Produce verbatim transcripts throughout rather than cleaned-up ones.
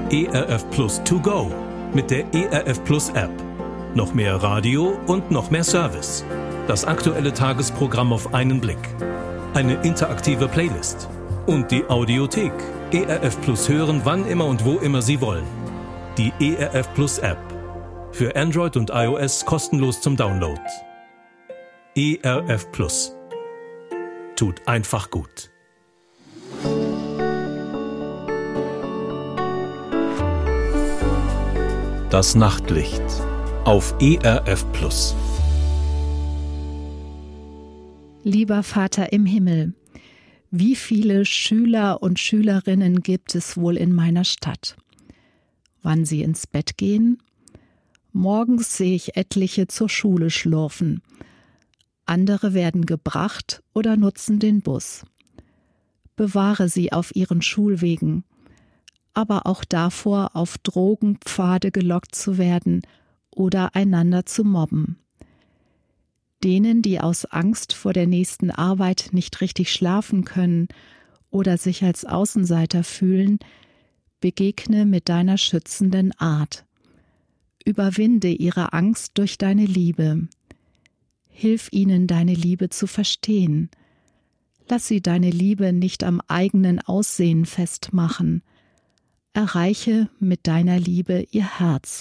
E R F Plus To Go mit der E R F Plus App. Noch mehr Radio und noch mehr Service. Das aktuelle Tagesprogramm auf einen Blick. Eine interaktive Playlist. Und die Audiothek. E R F Plus hören, wann immer und wo immer Sie wollen. Die E R F Plus App. Für Android und iOS kostenlos zum Download. E R F Plus. Tut einfach gut. Das Nachtlicht auf E R F Plus. Lieber Vater im Himmel, wie viele Schüler und Schülerinnen gibt es wohl in meiner Stadt? Wann sie ins Bett gehen? Morgens sehe ich etliche zur Schule schlurfen. Andere werden gebracht oder nutzen den Bus. Bewahre sie auf ihren Schulwegen, aber auch davor, auf Drogenpfade gelockt zu werden oder einander zu mobben. Denen, die aus Angst vor der nächsten Arbeit nicht richtig schlafen können oder sich als Außenseiter fühlen, begegne mit deiner schützenden Art. Überwinde ihre Angst durch deine Liebe. Hilf ihnen, deine Liebe zu verstehen. Lass sie deine Liebe nicht am eigenen Aussehen festmachen. Erreiche mit deiner Liebe ihr Herz.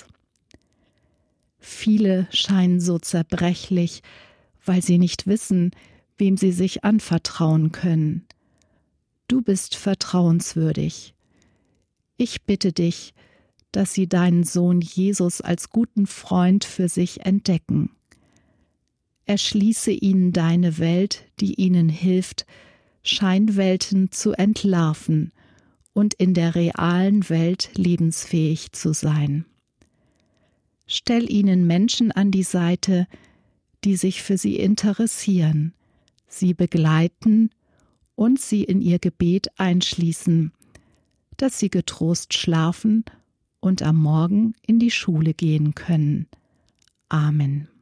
Viele scheinen so zerbrechlich, weil sie nicht wissen, wem sie sich anvertrauen können. Du bist vertrauenswürdig. Ich bitte dich, dass sie deinen Sohn Jesus als guten Freund für sich entdecken. Erschließe ihnen deine Welt, die ihnen hilft, Scheinwelten zu entlarven und in der realen Welt lebensfähig zu sein. Stell ihnen Menschen an die Seite, die sich für sie interessieren, sie begleiten und sie in ihr Gebet einschließen, dass sie getrost schlafen und am Morgen in die Schule gehen können. Amen.